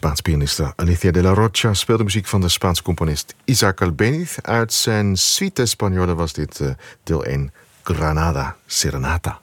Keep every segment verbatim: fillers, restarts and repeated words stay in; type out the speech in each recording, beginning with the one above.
Spaanse pianiste Alicia de la Rocha speelde muziek van de Spaanse componist Isaac Albéniz. Uit zijn Suite Española was dit uh, deel één, Granada Serenata.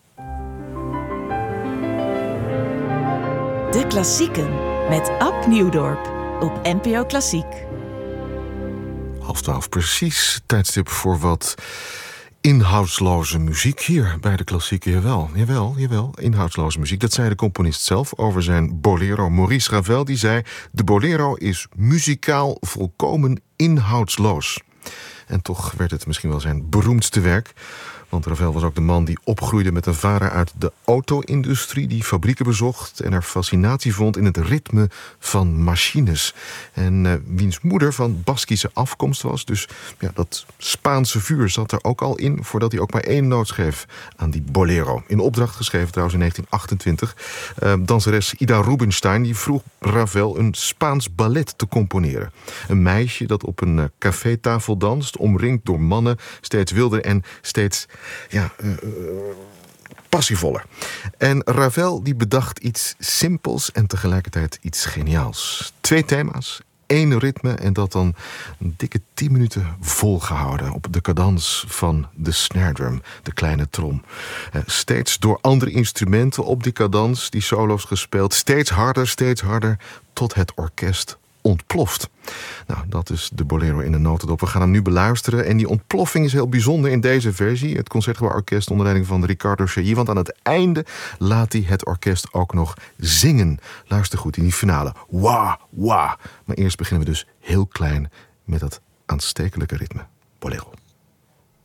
De Klassieken met Ab Nieuwdorp op N P O Klassiek. Half twaalf precies, tijdstip voor wat inhoudsloze muziek hier bij de Klassieken. Jawel, jawel, jawel, inhoudsloze muziek. Dat zei de componist zelf over zijn bolero. Maurice Ravel die zei: de bolero is muzikaal volkomen inhoudsloos. En toch werd het misschien wel zijn beroemdste werk. Want Ravel was ook de man die opgroeide met een vader uit de auto-industrie, die fabrieken bezocht en er fascinatie vond in het ritme van machines. En uh, wiens moeder van Baskische afkomst was. Dus ja, dat Spaanse vuur zat er ook al in, voordat hij ook maar één noot schreef aan die bolero. In opdracht geschreven trouwens in negentien achtentwintig. Uh, danseres Ida Rubinstein die vroeg Ravel een Spaans ballet te componeren. Een meisje dat op een uh, cafétafel danst, omringd door mannen, steeds wilder en steeds ja, uh, passievoller. En Ravel die bedacht iets simpels en tegelijkertijd iets geniaals. Twee thema's, één ritme en dat dan een dikke tien minuten volgehouden op de cadans van de snare drum, de kleine trom. Uh, steeds door andere instrumenten op die cadans, die solo's gespeeld, steeds harder, steeds harder, tot het orkest ontploft. Nou, dat is de bolero in een notendop. We gaan hem nu beluisteren. En die ontploffing is heel bijzonder in deze versie. Het Concertgebouworkest onder leiding van Ricardo Chailly. Want aan het einde laat hij het orkest ook nog zingen. Luister goed in die finale. Wah, wah. Maar eerst beginnen we dus heel klein met dat aanstekelijke ritme. Bolero.